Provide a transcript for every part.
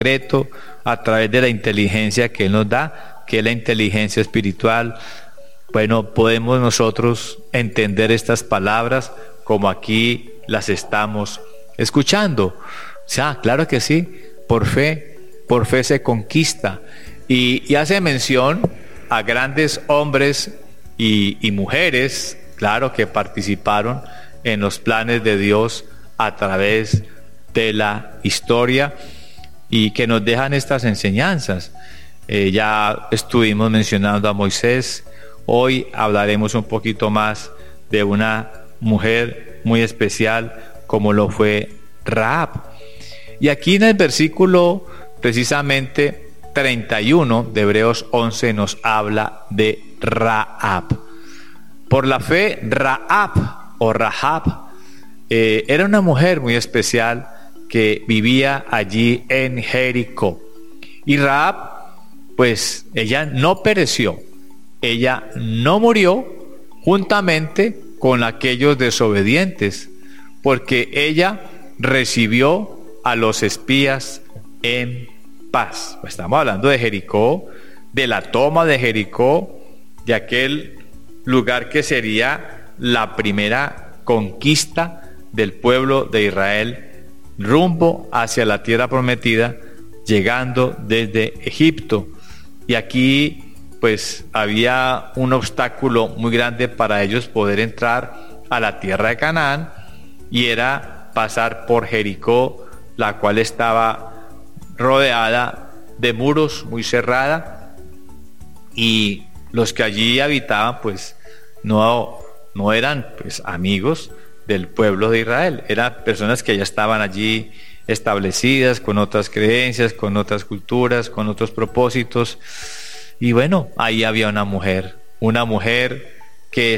secreto, a través de la inteligencia que Él nos da, que es la inteligencia espiritual. Bueno, podemos nosotros entender estas palabras como aquí las estamos escuchando. O sea, claro que sí, por fe se conquista. Y hace mención a grandes hombres y mujeres, claro, que participaron en los planes de Dios a través de la historia y que nos dejan estas enseñanzas. Ya estuvimos mencionando a Moisés. Hoy hablaremos un poquito más de una mujer muy especial como lo fue Rahab. Y aquí en el versículo precisamente 31 de Hebreos 11 nos habla de Rahab. Por la fe, Rahab era una mujer muy especial que vivía allí en Jericó. Y Rahab, pues ella no pereció, ella no murió juntamente con aquellos desobedientes, porque ella recibió a los espías en paz. Estamos hablando de Jericó, de la toma de Jericó, de aquel lugar que sería la primera conquista del pueblo de Israel rumbo hacia la tierra prometida, llegando desde Egipto. Y aquí pues había un obstáculo muy grande para ellos poder entrar a la tierra de Canaán, y era pasar por Jericó, la cual estaba rodeada de muros, muy cerrada, y los que allí habitaban pues no eran pues amigos del pueblo de Israel, eran personas que ya estaban allí establecidas, con otras creencias, con otras culturas, con otros propósitos. Y bueno, ahí había una mujer que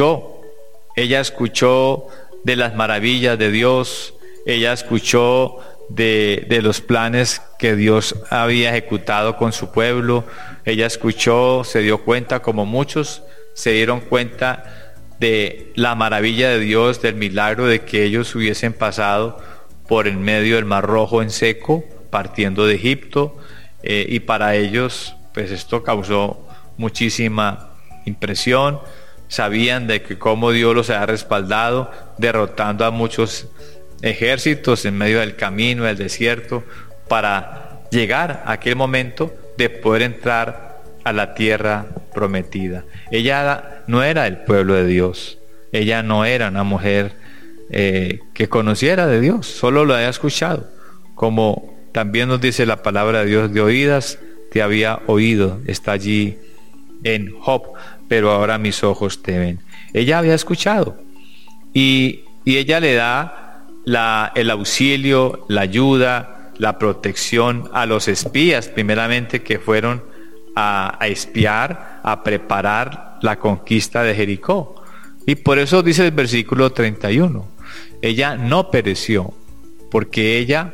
ella escuchó de las maravillas de Dios, ella escuchó de los planes que Dios había ejecutado con su pueblo, ella escuchó, se dio cuenta, como muchos se dieron cuenta, de la maravilla de Dios, del milagro de que ellos hubiesen pasado por en medio del Mar Rojo en seco, partiendo de Egipto, y para ellos pues esto causó muchísima impresión. Sabían de que cómo Dios los había respaldado, derrotando a muchos ejércitos en medio del camino, del desierto, para llegar a aquel momento de poder entrar a la tierra prometida. Ella no era el pueblo de Dios, ella no era una mujer que conociera de Dios, solo lo había escuchado, como también nos dice la palabra de Dios: de oídas te había oído, está allí en Job, pero ahora mis ojos te ven. Ella había escuchado, y ella le da el auxilio, la ayuda, la protección a los espías, primeramente, que fueron a espiar, a preparar la conquista de Jericó. Y por eso dice el versículo 31, ella no pereció, porque ella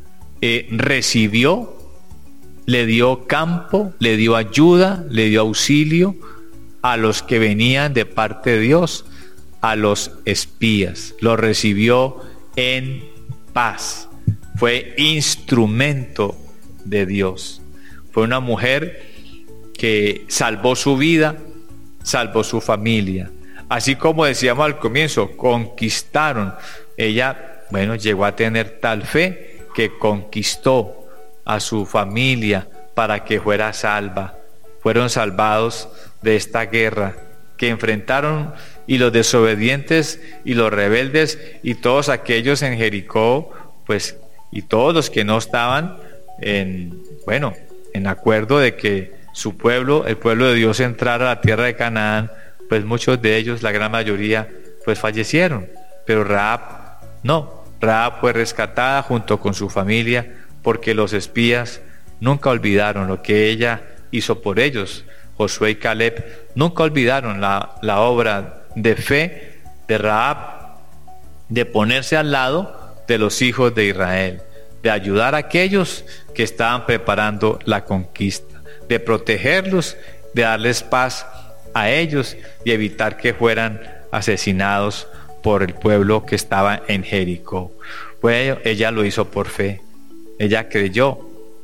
recibió, le dio campo, le dio ayuda, le dio auxilio a los que venían de parte de Dios, a los espías. Los recibió en paz. Fue instrumento de Dios. Fue una mujer que salvó su vida, salvó su familia. Así como decíamos al comienzo, conquistaron. Ella, bueno, llegó a tener tal fe que conquistó a su familia para que fuera salva. Fueron salvados de esta guerra que enfrentaron, y los desobedientes y los rebeldes y todos aquellos en Jericó, pues, y todos los que no estaban en acuerdo de que su pueblo, el pueblo de Dios, entrara a la tierra de Canaán, pues muchos de ellos, la gran mayoría, pues fallecieron. Pero Rahab no, Rahab fue rescatada junto con su familia, porque los espías nunca olvidaron lo que ella hizo por ellos. Josué y Caleb nunca olvidaron la obra de fe de Rahab, de ponerse al lado de los hijos de Israel, de ayudar a aquellos que estaban preparando la conquista, de protegerlos, de darles paz a ellos y evitar que fueran asesinados por el pueblo que estaba en Jericó. Pues ella lo hizo por fe. Ella creyó